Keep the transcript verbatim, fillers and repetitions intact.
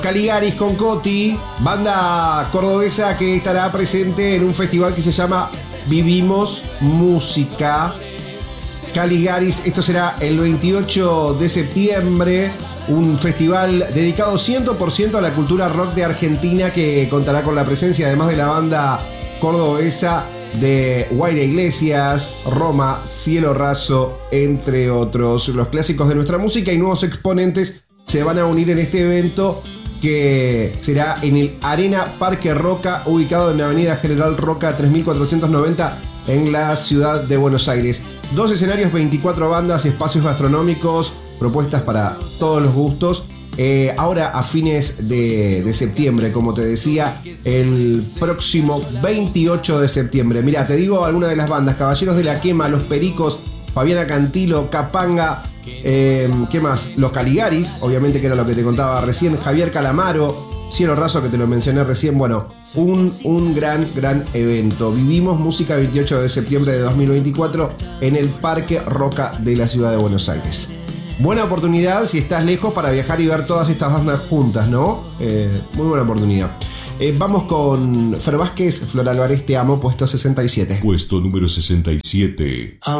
Caligaris con Coti, banda cordobesa que estará presente en un festival que se llama Vivimos Música. Caligaris, esto será el veintiocho de septiembre, un festival dedicado cien por ciento a la cultura rock de Argentina que contará con la presencia, además de la banda cordobesa, de Guaira Iglesias, Roma, Cielo Raso, entre otros. Los clásicos de nuestra música y nuevos exponentes se van a unir en este evento, que será en el Arena Parque Roca, ubicado en la avenida General Roca tres mil cuatrocientos noventa en la ciudad de Buenos Aires. Dos escenarios, veinticuatro bandas, espacios gastronómicos, propuestas para todos los gustos. Eh, ahora a fines de, de septiembre, como te decía, el próximo veintiocho de septiembre. Mira, te digo algunas de las bandas: Caballeros de la Quema, Los Pericos, Fabiana Cantilo, Capanga, eh, ¿qué más? Los Caligaris, obviamente, que era lo que te contaba recién, Javier Calamaro, Cielo Raso, que te lo mencioné recién. Bueno, un, un gran, gran evento. Vivimos Música, veintiocho de septiembre de dos mil veinticuatro en el Parque Roca de la ciudad de Buenos Aires. Buena oportunidad si estás lejos para viajar y ver todas estas bandas juntas, ¿no? Eh, muy buena oportunidad. Eh, vamos con Fer Vázquez, Flor Álvarez, Te Amo, puesto sesenta y siete. Puesto número sesenta y siete.